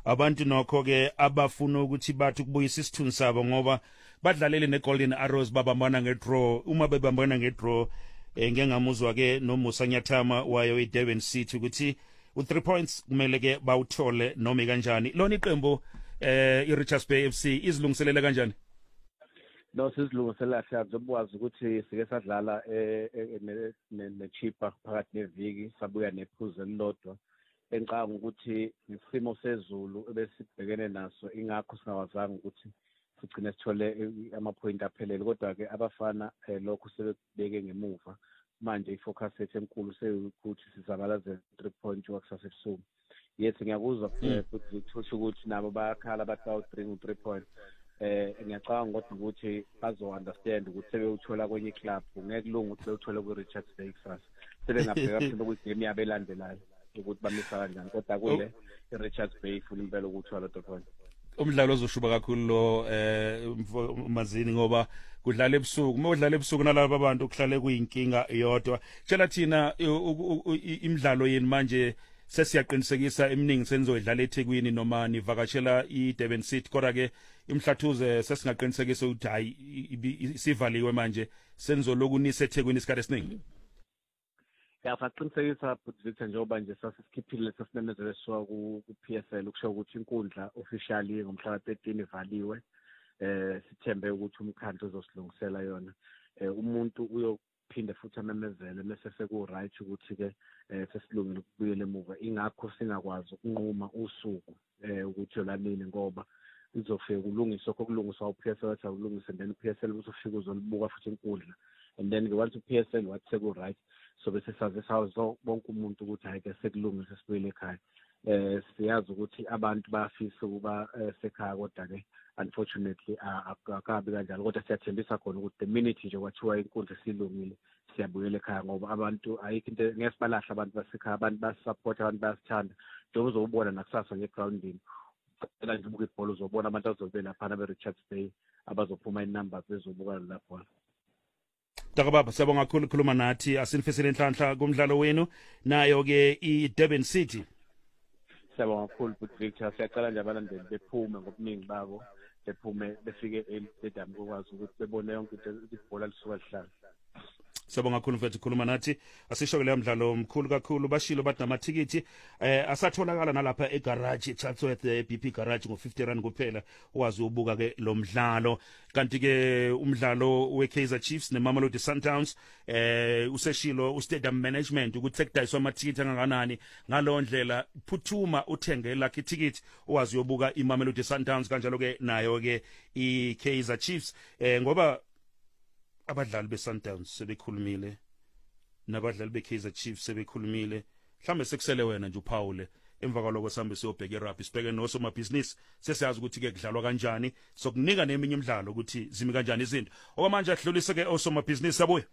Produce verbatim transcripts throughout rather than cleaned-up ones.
abantu nokho ke abafuna ukuthi bathi kubuyisa isithunzi sabo ngoba badlalele neGolden Arrows babambana ngedraw. Uma bebambana ngedraw eh, ngengamuzwa ke noMusa Nyathama wayo eDurban City ukuthi u three points kumele ke bawuthole noma kanjani. Lona iqembu eh iRichards Bay F C izilungiselela kanjani? No, sizilungiselela kahle zobukwazi ukuthi sike sadlala eh neChipa phakathi neviki sabuya nephuzu elilodwa. Engicanga ukuthi isimo sezulu ebesibhekene naso ingakho singawazanga ukuthi sigcine sithole ama-point aphelele, kodwa ke abafana lokho sebebeke ngemuva. Manje ifocus yethu enkulu seyukuthi sizabalaze three point wakusasa ebusuku. Yethi ngiyakuzwa futhi ukuthi ukuthi nabo bayakhala bathi bawudringa u-three point. Eh ngiyacabanga kodwa ukuthi bazo understand ukuthi sebewuthola kwenye club ngeke kulunga ukuthi bewuthole ku-Richards Bay kusasa. Sebengabheka phela ukuthi game yabo elandelayo ukuthi bamisa kanjani, kodwa kule iRichards Bay ifuna impela ukuthola three point. Umdlalo ozoshuba kakhulu lo eh Mazini ngoba kudlala ebusuku. Uma udlala ebusuku nalabo abantu kuhlale kuyinkinga yodwa. Tshela thina imidlalo yeni manje sesiyaqinisekisa eminingi senizoyidlala eThekwini noma nivakashela iDurban City, kodwa ke imhlathuze sesingaqinisekisa ukuthi hayi sivaliwe manje senizoloku nise eThekwini isikhathi esiningi. Ya saqinisekisa futhi Victor njengoba nje sasikhiphile sasimemezele siwa ku P S L ukusho ukuthi inkundla officially ngomhla thirteen ivaliwe. Eh sithembe ukuthi umkhandlu uzosilungisela yona. Eh umuntu uyophinda futhi amemezele mase seku right ukuthi ke sesilungile ukubuyela emuva. Ingakho singakwazi ukunquma usuku eh ukuthi yolanini ngoba izofika kulungiswa kokulungiswa u P S L wathi ukulungisa then u P S L uzofika uzolibuka futhi inkundla, and then ke once u P S L wathi seku right so bese sazisawo bonke umuntu ukuthi hayi ke sekulungisa sibuyele ekhaya. Eh siyazi ukuthi abantu bayafisa ukuba sekhaya, kodwa ke unfortunately akabi kanjalo, kodwa siyathembisa khona ukuthi the minute nje kwathiwa inkundla silungile siyabuyela ekhaya ngoba abantu ayikho into ngesibalahle abantu basekhaya, abantu basupport, abantu bayasithanda. Njengoba uzobona nakusasa ngegroundini cela nje ubuke ibhola uzobona abantu azobe lapha beRichards Bay abazophuma inumbers bezobuka lapho. Taka baba siyabonga kakhulu ukukhuluma nathi, asinifisele inhlanhla kumdlalo wenu nayo ke iDurban City. Siyabonga kakhulu futhi Victor, siyacela nje abalandeli bephume ngobuningi babo, bephume befike eStadium ukwazi ukuthi bebone yonke into ibhola lisuka lihlala. Siyabonga kakhulu mfethu ukukhuluma nathi, asisho ke le mdlalo omkhulu kakhulu. Bashilo bathi namathikithi eh asatholakala nalapha egarage Chatsworth B P garage ngo fifty rand kuphela ukwazi ubuka ke lo mdlalo. Kanti ke umdlalo weKaizer Chiefs neMamelodi Sundowns eh useshilo uStadium Management ukuthi sekudayiswa amathikithi angakanani. Ngalo ndlela phuthuma uthenge lakhe ithikithi ukwazi uyobuka iMamelodi Sundowns kanjalo ke nayo ke iKaizer Chiefs eh ngoba abadlali beSundowns sebekhulumile nabadlali beKaizer Chiefs sebekhulumile. Mhlambe sekusele wena nje uPaul emva kwaloko sambe siyobheka eRugby sibheke nosomabhizinisi sesiyazi ukuthi ke kudlalwa kanjani, sokunika neminye imidlalo ukuthi zimi kanjani izinto. Okwamanje adlulise ke osomabhizinisi abuye.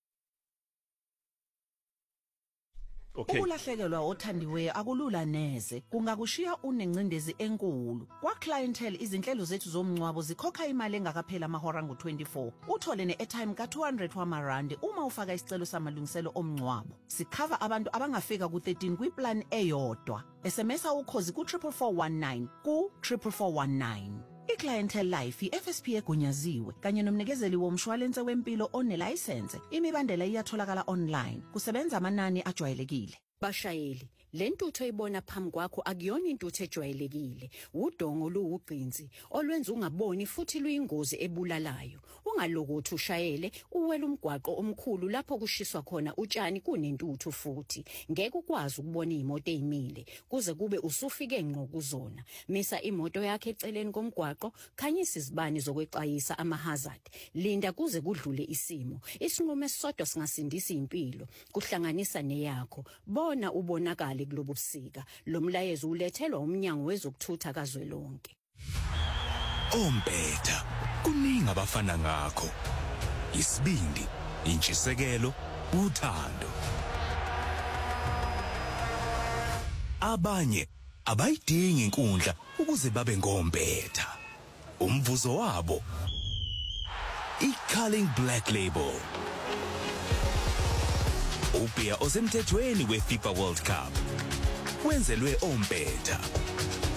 Okay. Ukulahlekelwa othandiweyo akulula neze, kungakushiya unencindezi enkulu. Kwa clientele izinhlelo zethu zomncwabo zikhokha imali engakaphela amahora ngu twenty-four. Uthole ne-airtime ka two hundred wamarandi uma ufaka isicelo samalungiselo omncwabo. Sikhava abantu abangafika ku thirteen kwiplan eyodwa. S M S ukhozi ku four four one nine ku four four one nine. I-Clientele Life i-F S P egunyaziwe kanye nomnikezeli womshwalense wempilo onelicense. Imibandela iyatholakala online. Kusebenza amanani ajwayelekile. Bashayeli, le ntutho ibona phambi kwakho akuyona intutho ejwayelekile. Udongo luwugqinzi olwenza ungaboni futhi luyingozi ebulalayo. Ungalokothi ushayele uwela umgwaqo omkhulu lapho kushiswa khona utshani kunentutho futhi. Ngeke ukwazi ukubona imoto ezimile kuze kube usufike ngqo kuzona. Misa imoto yakhe eceleni komgwaqo, khanyisa izibani zokwexwayisa ama-hazard. Linda kuze kudlule isimo. Isinqumo esisodwa singasindisa impilo, kuhlanganisa neyakho. Bona ubonakala kulobu busika. Lo mlayezo ulethelwa umnyango wezokuthutha kazwelonke. Ompetha kuningi abafana ngakho. Isibindi, intshisekelo, uthando. Abanye abayidingi inkundla ukuze babe ngompetha. Umvuzo wabo iCulling Black Label. Ubia osemthethweni weFIFA World Cup. Wenzelwe ompetha.